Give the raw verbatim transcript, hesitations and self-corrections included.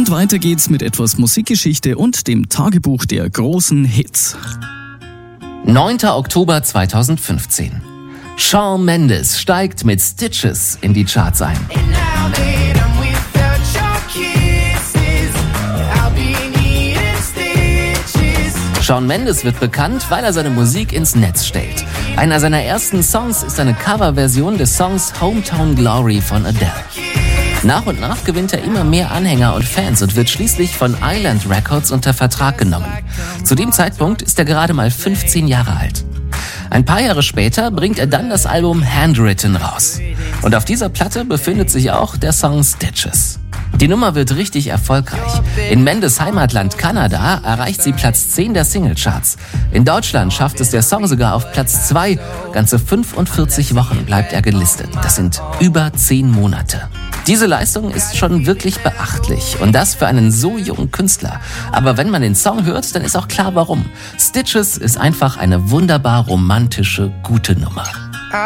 Und weiter geht's mit etwas Musikgeschichte und dem Tagebuch der großen Hits. neunter Oktober zweitausendfünfzehn. Shawn Mendes steigt mit Stitches in die Charts ein. Shawn Mendes wird bekannt, weil er seine Musik ins Netz stellt. Einer seiner ersten Songs ist eine Coverversion des Songs Hometown Glory von Adele. Nach und nach gewinnt er immer mehr Anhänger und Fans und wird schließlich von Island Records unter Vertrag genommen. Zu dem Zeitpunkt ist er gerade mal fünfzehn Jahre alt. Ein paar Jahre später bringt er dann das Album Handwritten raus. Und auf dieser Platte befindet sich auch der Song Stitches. Die Nummer wird richtig erfolgreich. In Mendes Heimatland Kanada erreicht sie Platz zehn der Singlecharts. In Deutschland schafft es der Song sogar auf Platz zwei. Ganze fünfundvierzig Wochen bleibt er gelistet. Das sind über zehn Monate. Diese Leistung ist schon wirklich beachtlich und das für einen so jungen Künstler. Aber wenn man den Song hört, dann ist auch klar warum. Stitches ist einfach eine wunderbar romantische, gute Nummer.